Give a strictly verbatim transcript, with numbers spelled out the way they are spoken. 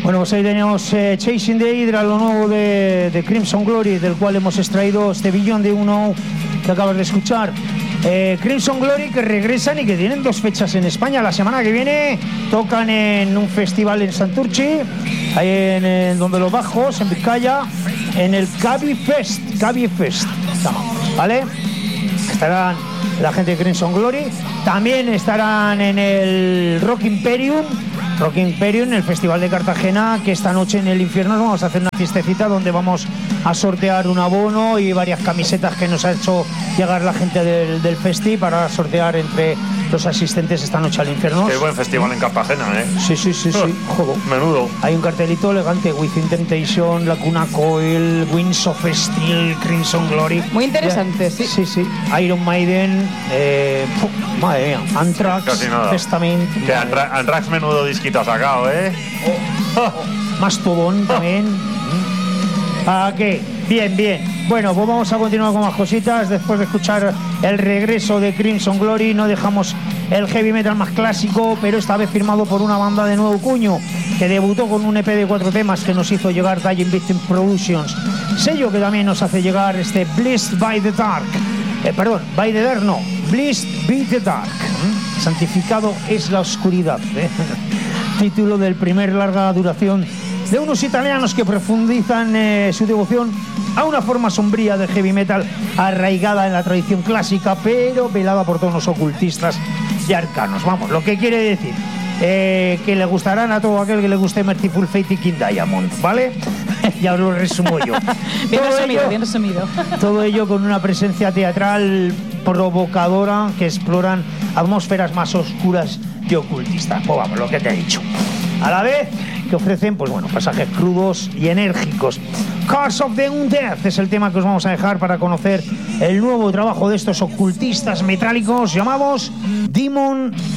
Bueno, pues ahí teníamos eh, Chasing the Hydra, lo nuevo de, de Crimson Glory, del cual hemos extraído este billón de uno que acabas de escuchar. Eh, Crimson Glory que regresan y que tienen dos fechas en España. La semana que viene tocan en un festival en Santurchi, ahí en, en donde los bajos, en Vizcaya, en el Cabi Fest, Cabi Fest, ¿vale? Estarán la gente de Crimson Glory. También estarán en el Rock Imperium, Rock Imperium, el Festival de Cartagena, que esta noche en el infierno vamos a hacer una fiestecita donde vamos a sortear un abono y varias camisetas que nos ha hecho llegar la gente del, del festi para sortear entre los asistentes esta noche al infierno. Qué buen festival en Cartagena, ¿eh? Sí, sí, sí, sí. Joder. Menudo. Hay un cartelito elegante: Within Temptation, Lacuna Coil, Winds of Steel, Crimson Glory. Muy interesante, sí. Sí, sí. Iron Maiden, eh, puf, madre mía, Anthrax, Testament. Que Anthrax, Anthrax menudo disquito ha sacado, ¿eh? Oh, oh. Mastodon oh. también. ¿A qué? Bien, bien. Bueno, pues vamos a continuar con más cositas. Después de escuchar el regreso de Crimson Glory, no dejamos el heavy metal más clásico, pero esta vez firmado por una banda de nuevo cuño que debutó con un E P de cuatro temas que nos hizo llegar Dying Victim Productions, sello que también nos hace llegar este Blessed by the Dark. Eh, perdón, by the Dark no, Blessed by the Dark. ¿Mm? Santificado es la oscuridad. ¿eh? Título del primer larga duración de unos italianos que profundizan eh, su devoción a una forma sombría de heavy metal arraigada en la tradición clásica, pero velada por tonos ocultistas y arcanos. Vamos, lo que quiere decir eh, que le gustarán a todo aquel que le guste Merciful Fate y King Diamond, ¿vale? Ya os lo resumo yo. Bien todo resumido, ello, bien resumido. Todo ello con una presencia teatral provocadora que exploran atmósferas más oscuras y ocultistas. Pues vamos, lo que te he dicho. A la vez que ofrecen, pues bueno, pasajes crudos y enérgicos. Curse of the Undead es el tema que os vamos a dejar para conocer el nuevo trabajo de estos ocultistas metálicos llamados Demon